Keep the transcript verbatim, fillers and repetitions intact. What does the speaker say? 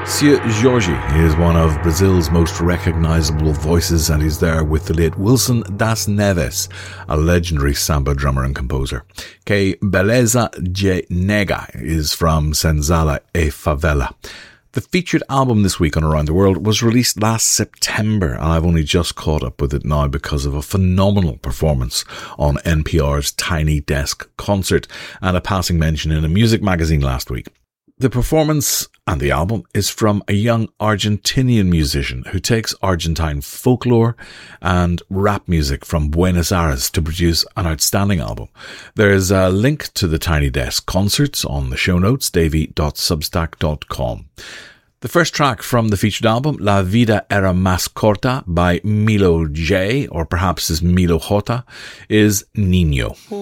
Seu Jorge is one of Brazil's most recognizable voices, and he's there with the late Wilson das Neves, a legendary samba drummer and composer. Que Beleza de Nega is from Senzala e Favela. The featured album this week on Around the World was released last September, and I've only just caught up with it now because of a phenomenal performance on N P R's Tiny Desk concert and a passing mention in a music magazine last week. The performance and the album is from a young Argentinian musician who takes Argentine folklore and rap music from Buenos Aires to produce an outstanding album. There's a link to the Tiny Desk concerts on the show notes, davey dot substack dot com. The first track from the featured album, La Vida Era Más Corta by Milo J, or perhaps as Milo J, is Niño.